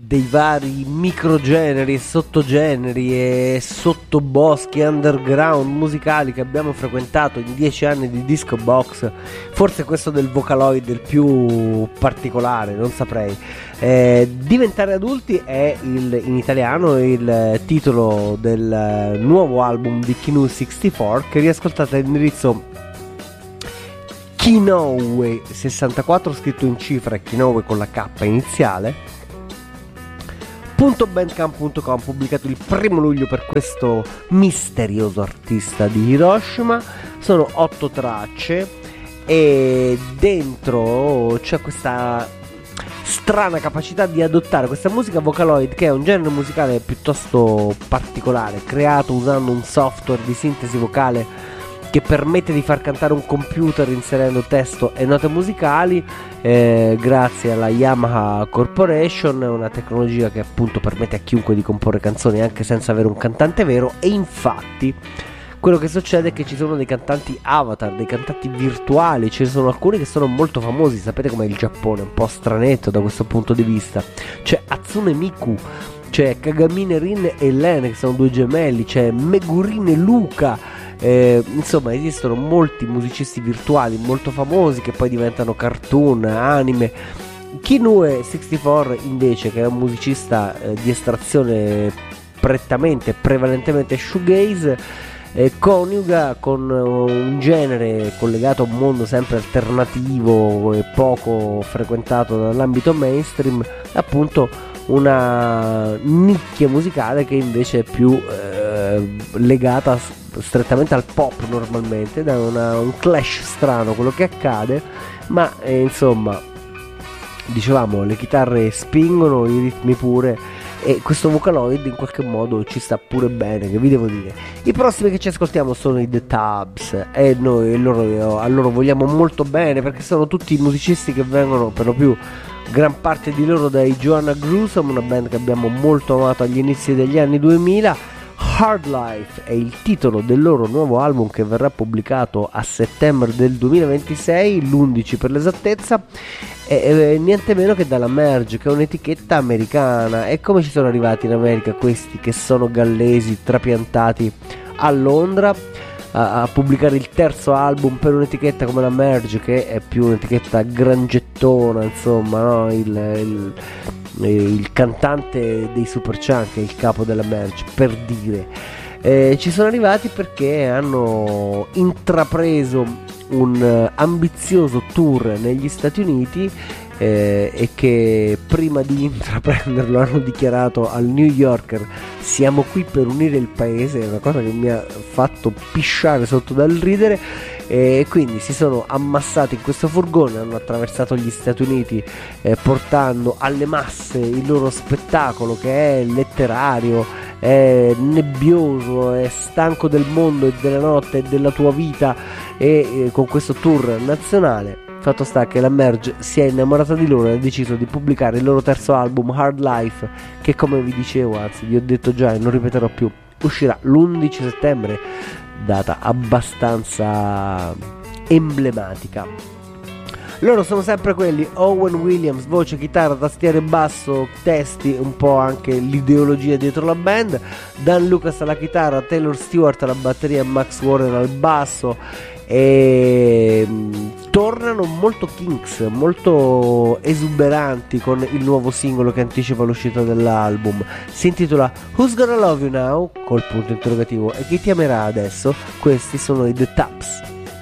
dei vari microgeneri e sottogeneri e sottoboschi underground musicali che abbiamo frequentato in 10 anni di Disco Box, forse questo del Vocaloid è il più particolare, non saprei. Diventare adulti è in italiano il titolo del nuovo album di Kinoue 64, che riascoltate all'indirizzo Kinoue 64 scritto in cifra e Kinoue con la K iniziale .bandcamp.com, pubblicato il 1 luglio per questo misterioso artista di Hiroshima. Sono 8 tracce e dentro c'è questa strana capacità di adottare questa musica Vocaloid, che è un genere musicale piuttosto particolare, creato usando un software di sintesi vocale che permette di far cantare un computer inserendo testo e note musicali, grazie alla Yamaha Corporation, una tecnologia che appunto permette a chiunque di comporre canzoni anche senza avere un cantante vero. E infatti quello che succede è che ci sono dei cantanti avatar, dei cantanti virtuali, ce ne sono alcuni che sono molto famosi. Sapete com'è il Giappone, un po' stranetto da questo punto di vista. C'è Hatsune Miku, c'è Kagamine Rin e Len, che sono due gemelli, c'è Megurin e Luca. Insomma, esistono molti musicisti virtuali molto famosi che poi diventano cartoon, anime. Kinoue 64 invece, che è un musicista di estrazione prevalentemente shoegaze, coniuga con un genere collegato a un mondo sempre alternativo e poco frequentato dall'ambito mainstream, appunto una nicchia musicale che invece è più legata strettamente al pop normalmente, da un clash strano quello che accade, ma insomma, dicevamo, le chitarre spingono, i ritmi pure, e questo Vocaloid in qualche modo ci sta pure bene, che vi devo dire. I prossimi che ci ascoltiamo sono i The Tubs e noi a loro vogliamo molto bene, perché sono tutti musicisti che vengono per lo più, gran parte di loro, dai Joanna Gruesome, una band che abbiamo molto amato agli inizi degli anni 2000. Hard Life è il titolo del loro nuovo album, che verrà pubblicato a settembre del 2026, l'11 per l'esattezza, e niente meno che dalla Merge, che è un'etichetta americana. E come ci sono arrivati in America questi che sono gallesi trapiantati a Londra a pubblicare il terzo album per un'etichetta come la Merge, che è più un'etichetta grangettona, insomma, no? Il cantante dei Superchunk è il capo della Merge, per dire. Ci sono arrivati perché hanno intrapreso un ambizioso tour negli Stati Uniti, e che prima di intraprenderlo hanno dichiarato al New Yorker: siamo qui per unire il paese. È una cosa che mi ha fatto pisciare sotto dal ridere. E quindi si sono ammassati in questo furgone, hanno attraversato gli Stati Uniti, portando alle masse il loro spettacolo, che è letterario, è nebbioso, è stanco del mondo e della notte e della tua vita, e con questo tour nazionale. Fatto sta che la Merge si è innamorata di loro e ha deciso di pubblicare il loro terzo album, Hard Life, che, come vi dicevo, anzi vi ho detto già e non ripeterò più, uscirà l'11 settembre, data abbastanza emblematica. Loro sono sempre quelli: Owen Williams, voce, chitarra, tastiere, basso, testi, un po' anche l'ideologia dietro la band. Dan Lucas alla chitarra, Taylor Stewart alla batteria e Max Warren al basso. E tornano molto Kinks, molto esuberanti con il nuovo singolo che anticipa l'uscita dell'album. Si intitola Who's Gonna Love You Now? Col punto interrogativo. E chi ti amerà adesso? Questi sono i The Taps.